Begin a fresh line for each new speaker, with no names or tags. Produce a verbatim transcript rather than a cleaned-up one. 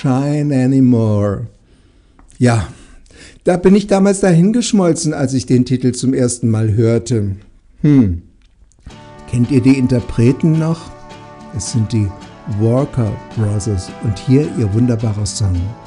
shine anymore. Ja, da bin ich damals dahingeschmolzen, als ich den Titel zum ersten Mal hörte. Hm, kennt ihr die Interpreten noch? Es sind die Walker Brothers und hier ihr wunderbarer Song.